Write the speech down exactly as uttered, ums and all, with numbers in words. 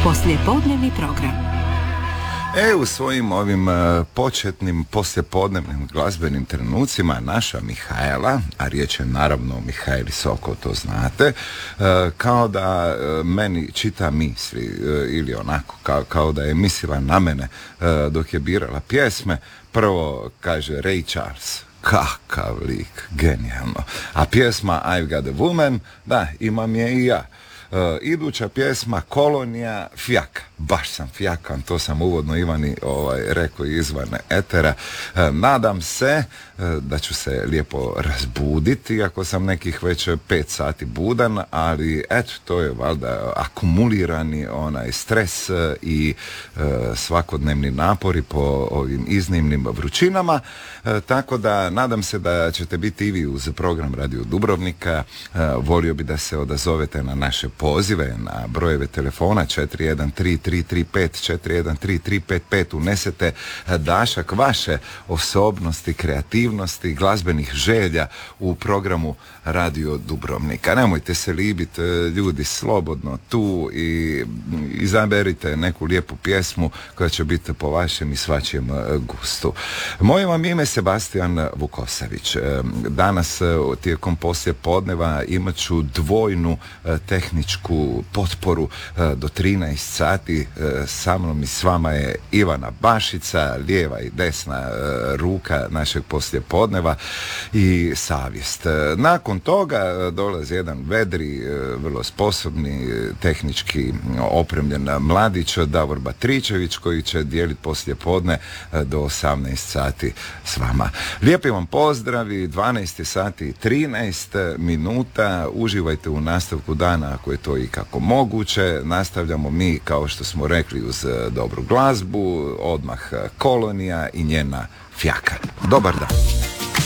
Poslijepodnevni program. E, u svojim ovim uh, početnim poslijepodnevnim glazbenim trenucima naša Mihajla, a riječ je naravno o Mihajli Sokol, to znate, uh, kao da uh, meni čita misli uh, ili onako, kao, kao da je mislila na mene uh, dok je birala pjesme. Prvo kaže Ray Charles, kakav lik, genijalno. A pjesma I've Got a Woman, da, imam je i ja. Uh, iduća pjesma Kolonija, Fjaka. Baš sam fjakan, to sam uvodno Ivani ovaj, rekao izvan etera. Uh, nadam se uh, da ću se lijepo razbuditi, ako sam nekih već pet sati budan, ali eto, to je valjda akumulirani onaj stres uh, i uh, svakodnevni napori po ovim iznimnim vrućinama, uh, tako da nadam se da ćete biti i vi uz program Radio Dubrovnika. Uh, volio bi da se odazovete na naše pozive, na brojeve telefona četiri jedan tri tri tri pet četiri jedan tri tri pet pet, unesete dašak vaše osobnosti, kreativnosti, glazbenih želja u programu Radio Dubrovnika. Nemojte se libiti, ljudi, slobodno tu i izaberite neku lijepu pjesmu koja će biti po vašem i svačijem gustu. Moje vam ime Sebastian Vukosavić. Danas tijekom poslije podneva imat ću dvojnu tehničku potporu do trinaest sati. Sa mnom i s vama je Ivana Bašica, lijeva i desna ruka našeg poslijepodneva i savjest. Nakon toga dolazi jedan vedri, vrlo sposobni, tehnički opremljen mladić Davor Batričević, koji će dijeliti poslijepodne do osamnaest sati s vama. Lijepi vam pozdravi, dvanaest sati i trinaest minuta, uživajte u nastavku dana ako je to i kako moguće. Nastavljamo mi, kao što smo rekli, uz dobru glazbu, odmah Kolonija i njena Fjaka. Dobar dan.